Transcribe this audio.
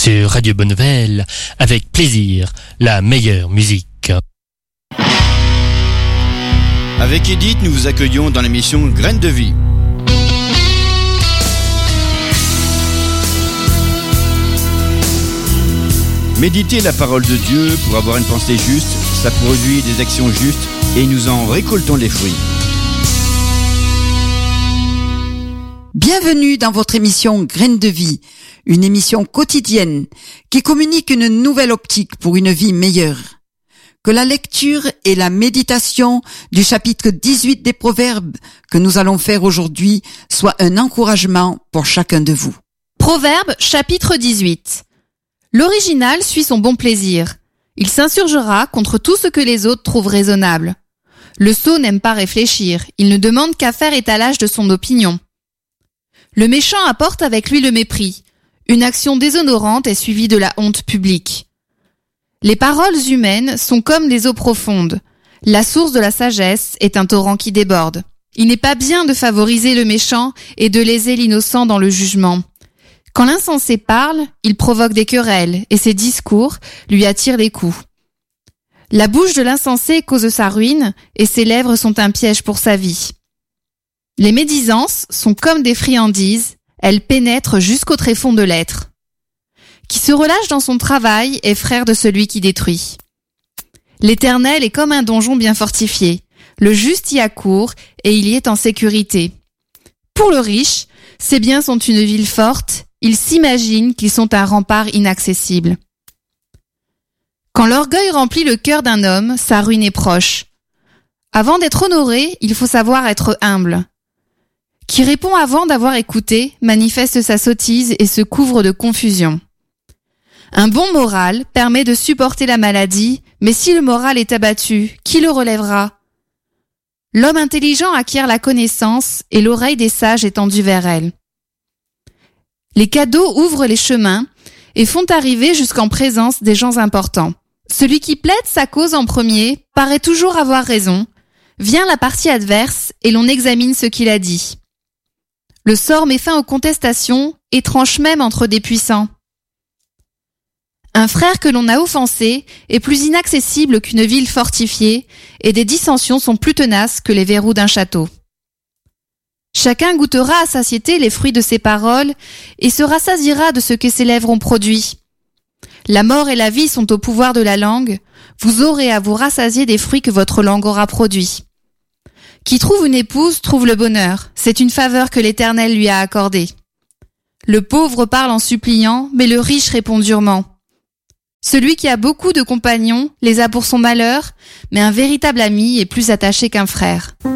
sur Radio Bonne Nouvelle, avec plaisir, la meilleure musique. Avec Edith, nous vous accueillons dans l'émission Graines de Vie. Méditer la parole de Dieu pour avoir une pensée juste, ça produit des actions justes et nous en récoltons les fruits. Bienvenue dans votre émission Graines de Vie, une émission quotidienne qui communique une nouvelle optique pour une vie meilleure. Que la lecture et la méditation du chapitre 18 des Proverbes que nous allons faire aujourd'hui soient un encouragement pour chacun de vous. Proverbes chapitre 18. L'original suit son bon plaisir. Il s'insurgera contre tout ce que les autres trouvent raisonnable. Le sot n'aime pas réfléchir, il ne demande qu'à faire étalage de son opinion. Le méchant apporte avec lui le mépris. Une action déshonorante est suivie de la honte publique. Les paroles humaines sont comme des eaux profondes. La source de la sagesse est un torrent qui déborde. Il n'est pas bien de favoriser le méchant et de léser l'innocent dans le jugement. Quand l'insensé parle, il provoque des querelles et ses discours lui attirent les coups. La bouche de l'insensé cause sa ruine et ses lèvres sont un piège pour sa vie. Les médisances sont comme des friandises, elles pénètrent jusqu'au tréfonds de l'être. Qui se relâche dans son travail est frère de celui qui détruit. L'Éternel est comme un donjon bien fortifié. Le juste y accourt et il y est en sécurité. Pour le riche, ses biens sont une ville forte. Il s'imagine qu'ils sont un rempart inaccessible. Quand l'orgueil remplit le cœur d'un homme, sa ruine est proche. Avant d'être honoré, il faut savoir être humble. Qui répond avant d'avoir écouté, manifeste sa sottise et se couvre de confusion. Un bon moral permet de supporter la maladie, mais si le moral est abattu, qui le relèvera ? L'homme intelligent acquiert la connaissance et l'oreille des sages est tendue vers elle. Les cadeaux ouvrent les chemins et font arriver jusqu'en présence des gens importants. Celui qui plaide sa cause en premier paraît toujours avoir raison. Vient la partie adverse et l'on examine ce qu'il a dit. Le sort met fin aux contestations et tranche même entre des puissants. Un frère que l'on a offensé est plus inaccessible qu'une ville fortifiée et des dissensions sont plus tenaces que les verrous d'un château. Chacun goûtera à satiété les fruits de ses paroles et se rassasiera de ce que ses lèvres ont produit. La mort et la vie sont au pouvoir de la langue, vous aurez à vous rassasier des fruits que votre langue aura produits. Qui trouve une épouse trouve le bonheur, c'est une faveur que l'Éternel lui a accordée. Le pauvre parle en suppliant, mais le riche répond durement. Celui qui a beaucoup de compagnons les a pour son malheur, mais un véritable ami est plus attaché qu'un frère.